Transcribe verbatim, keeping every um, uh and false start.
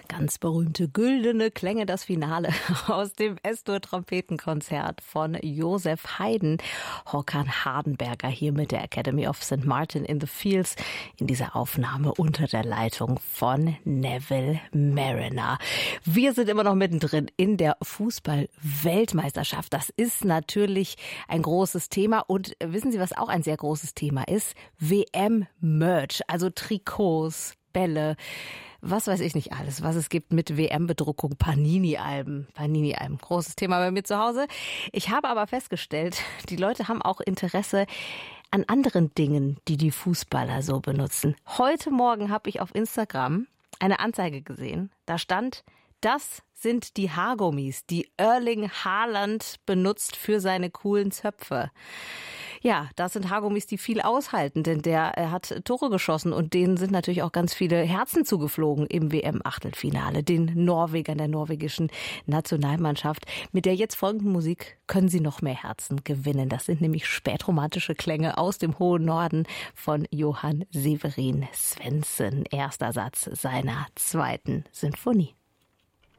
Ganz berühmte güldene Klänge, das Finale aus dem S-Dur-Trompetenkonzert von Joseph Haydn. Håkan Hardenberger hier mit der Academy of Saint Martin in the Fields in dieser Aufnahme unter der Leitung von Neville Marriner. Wir sind immer noch mittendrin in der Fußball-Weltmeisterschaft. Das ist natürlich ein großes Thema und wissen Sie, was auch ein sehr großes Thema ist? W M-Merch, also Trikots, Bälle, was weiß ich nicht alles, was es gibt mit W M-Bedruckung, Panini-Alben, Panini-Alben, großes Thema bei mir zu Hause. Ich habe aber festgestellt, die Leute haben auch Interesse an anderen Dingen, die die Fußballer so benutzen. Heute Morgen habe ich auf Instagram eine Anzeige gesehen, da stand, das sind die Haargummis, die Erling Haaland benutzt für seine coolen Zöpfe. Ja, das sind Haargummis, die viel aushalten, denn der er hat Tore geschossen und denen sind natürlich auch ganz viele Herzen zugeflogen im W M-Achtelfinale, den Norwegern der norwegischen Nationalmannschaft. Mit der jetzt folgenden Musik können sie noch mehr Herzen gewinnen. Das sind nämlich spätromantische Klänge aus dem hohen Norden von Johann Severin Svendsen, erster Satz seiner zweiten Sinfonie.